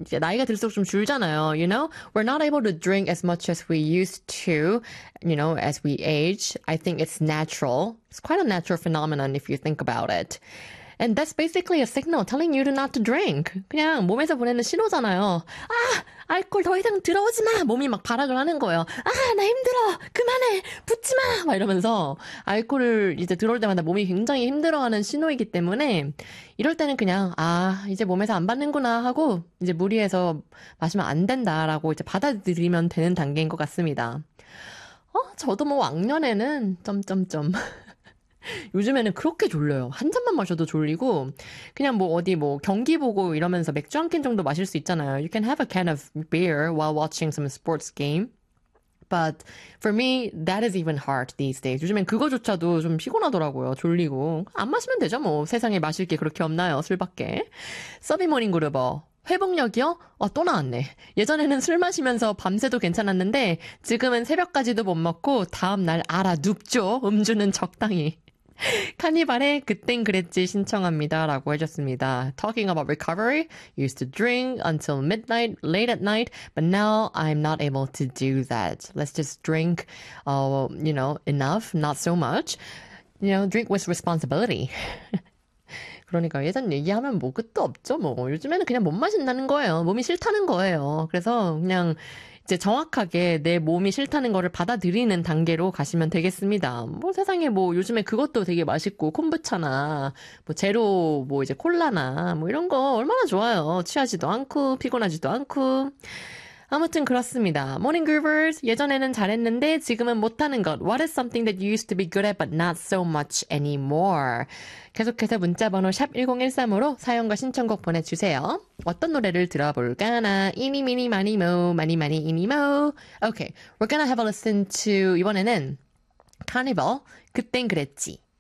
이제 나이가 들수록 좀 줄잖아요. You know, we're not able to drink as much as we used to, you know, as we age. I think it's natural. It's quite a natural phenomenon if you think about it. And that's basically a signal telling you to not to drink. 그냥 몸에서 보내는 신호잖아요. 아, 알코올 더 이상 들어오지 마. 몸이 막 발악을 하는 거예요. 아, 나 힘들어. 그만해. 붓지 마. 막 이러면서 알코올을 이제 들어올 때마다 몸이 굉장히 힘들어하는 신호이기 때문에 이럴 때는 그냥 아, 이제 몸에서 안 받는구나 하고 이제 무리해서 마시면 안 된다라고 이제 받아들이면 되는 단계인 것 같습니다. 저도 뭐 왕년에는 점점점 요즘에는 그렇게 졸려요. 한 잔만 마셔도 졸리고 그냥 뭐 어디 뭐 경기 보고 이러면서 맥주 한 캔 정도 마실 수 있잖아요. You can have a can of beer while watching some sports game. But for me, that is even hard these days. 요즘엔 그거조차도 좀 피곤하더라고요. 졸리고. 안 마시면 되죠, 뭐. 세상에 마실 게 그렇게 없나요, 술밖에. 서비모닝 그루버. 회복력이요? 또 나왔네. 예전에는 술 마시면서 밤새도 괜찮았는데 지금은 새벽까지도 못 먹고 다음날 알아 눕죠. 음주는 적당히. 카니발의 그땐 그랬지 신청합니다 라고 해줬습니다. Talking about recovery, used to drink until midnight, late at night, but now I'm not able to do that. Let's just drink, you know, enough, not so much. You know, drink with responsibility. 그러니까 예전 얘기하면 뭐 끝도 없죠 뭐. 요즘에는 그냥 못 마신다는 거예요. 몸이 싫다는 거예요. 그래서 그냥 이제 정확하게 내 몸이 싫다는 거를 받아들이는 단계로 가시면 되겠습니다. 뭐 세상에 뭐 요즘에 그것도 되게 맛있고 콤부차나 뭐 제로 뭐 이제 콜라나 뭐 이런 거 얼마나 좋아요. 취하지도 않고 피곤하지도 않고. 아무튼 그렇습니다. Morning Groovers, 예전에는 잘했는데 지금은 못하는 것. What is something that you used to be good at but not so much anymore? 계속해서 문자번호 샵 1013으로 사연과 신청곡 보내주세요. 어떤 노래를 들어볼까나? 이니 미니 마니 모 마니 마니 이니 모. Okay, we're gonna have a listen to 이번에는 Carnival, 그땐 그랬지.